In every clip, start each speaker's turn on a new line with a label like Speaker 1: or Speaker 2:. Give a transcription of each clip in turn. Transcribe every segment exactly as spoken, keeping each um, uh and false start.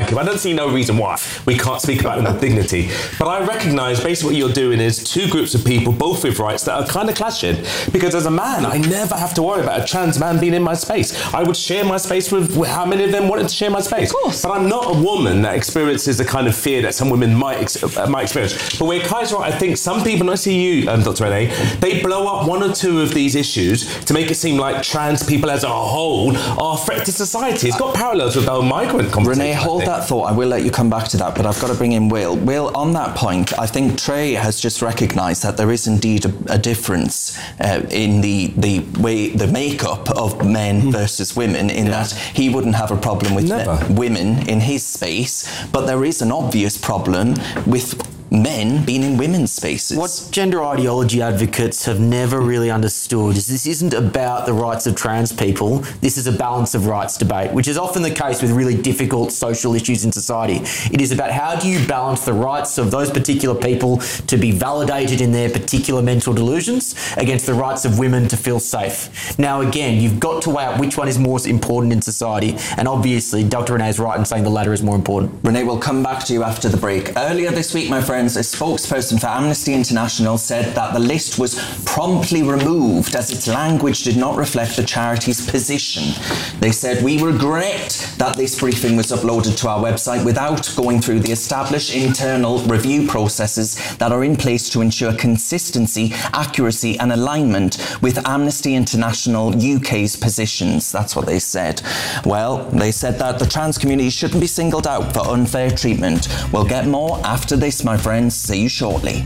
Speaker 1: people. I don't see no reason why we can't speak about them with dignity. But I recognise basically what you're doing is two groups of people, both with rights, that are kind of clashing. Because as a man, I never have to worry about a trans man being in my space. I would share my space with, with how many of them wanted to share my space.
Speaker 2: Of course.
Speaker 1: But I'm not a woman that experiences the kind of fear that some women might, ex- uh, might experience. But where Kai's right, I think some people, and I see you, um, Doctor Renee, they blow up one or two of these issues to make it seem like trans people as a whole are a threat to society. It's got parallels with the whole migrant conversation.
Speaker 2: Renee, hold that thought. I will let you come back to that, but I've got to bring in Will. Will, on that point, I think Trey has just recognised that there is indeed a, a difference uh, in the, the way, the makeup of men mm. versus women, in yeah. that he wouldn't have a problem with me- women in his space, but there is an obvious problem with men being in women's spaces.
Speaker 3: What gender ideology advocates have never really understood is this isn't about the rights of trans people. This is a balance of rights debate, which is often the case with really difficult social issues in society. It is about how do you balance the rights of those particular people to be validated in their particular mental delusions against the rights of women to feel safe. Now, again, you've got to weigh out which one is more important in society, and obviously Doctor Renee is right in saying the latter is more important.
Speaker 2: Renee, we'll come back to you after the break. Earlier this week, my friend, a spokesperson for Amnesty International said that the list was promptly removed as its language did not reflect the charity's position. They said, "We regret that this briefing was uploaded to our website without going through the established internal review processes that are in place to ensure consistency, accuracy and alignment with Amnesty International U K's positions." That's what they said. Well, they said that the trans community shouldn't be singled out for unfair treatment. We'll get more after this, my friends. See you shortly.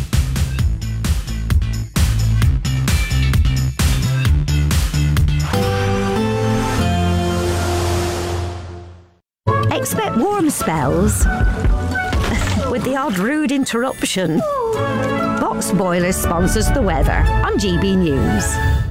Speaker 4: Expect warm spells with the odd rude interruption. Box Boilers sponsors the weather on G B News.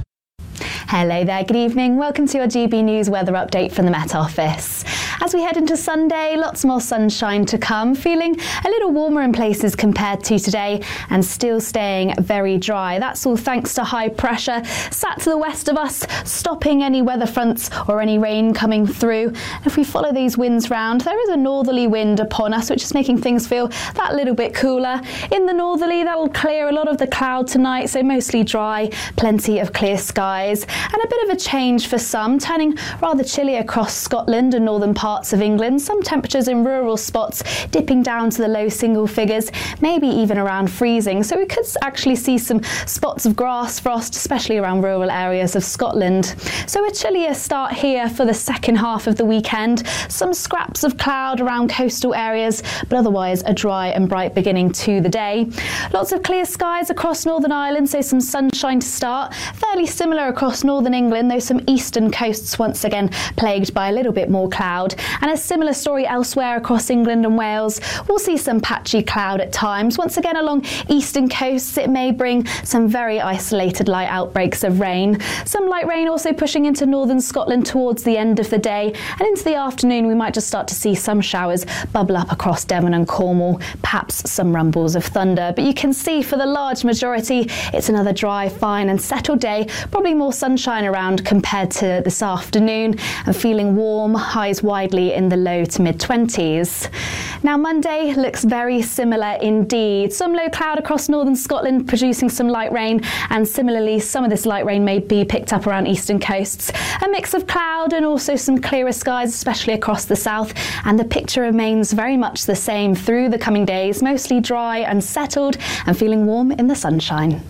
Speaker 5: Hello there, good evening. Welcome to your G B News weather update from the Met Office. As we head into Sunday, lots more sunshine to come, feeling a little warmer in places compared to today and still staying very dry. That's all thanks to high pressure sat to the west of us, stopping any weather fronts or any rain coming through. If we follow these winds round, there is a northerly wind upon us, which is making things feel that little bit cooler. In the northerly, that'll clear a lot of the cloud tonight, so mostly dry, plenty of clear skies, and a bit of a change for some, turning rather chilly across Scotland and northern parts of England. Some temperatures in rural spots dipping down to the low single figures, maybe even around freezing. So we could actually see some spots of grass frost, especially around rural areas of Scotland. So a chillier start here for the second half of the weekend. Some scraps of cloud around coastal areas, but otherwise a dry and bright beginning to the day. Lots of clear skies across Northern Ireland, so some sunshine to start. Fairly similar across northern England, though some eastern coasts once again plagued by a little bit more cloud. And a similar story elsewhere across England and Wales. We'll see some patchy cloud at times. Once again along eastern coasts, it may bring some very isolated light outbreaks of rain. Some light rain also pushing into northern Scotland towards the end of the day, and into the afternoon we might just start to see some showers bubble up across Devon and Cornwall, perhaps some rumbles of thunder. But you can see for the large majority it's another dry, fine and settled day, probably more sunshine around compared to this afternoon, and feeling warm, highs widely in the low to mid twenties. Now Monday looks very similar indeed. Some low cloud across northern Scotland producing some light rain, and similarly some of this light rain may be picked up around eastern coasts. A mix of cloud and also some clearer skies, especially across the south, and the picture remains very much the same through the coming days, mostly dry and settled and feeling warm in the sunshine.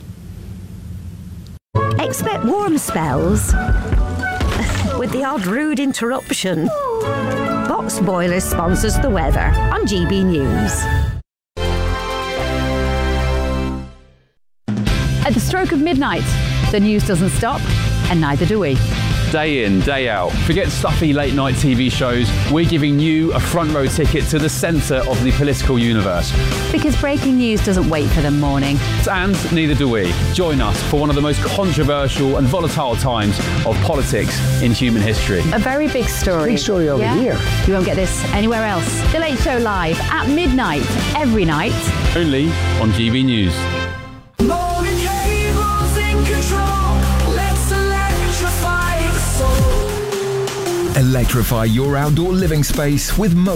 Speaker 4: Expect warm spells with the odd rude interruption. Box Boilers sponsors the weather on G B News.
Speaker 6: At the stroke of midnight, the news doesn't stop, and neither do we.
Speaker 7: Day in, day out. Forget stuffy late night T V shows. We're giving you a front row ticket to the centre of the political universe.
Speaker 6: Because breaking news doesn't wait for the morning.
Speaker 7: And neither do we. Join us for one of the most controversial and volatile times of politics in human history.
Speaker 6: A very big story.
Speaker 8: Big story over
Speaker 6: yeah?
Speaker 8: here.
Speaker 6: You won't get this anywhere else. The Late Show live at midnight every night.
Speaker 7: Only on G B News.
Speaker 9: Electrify your outdoor living space with Mo-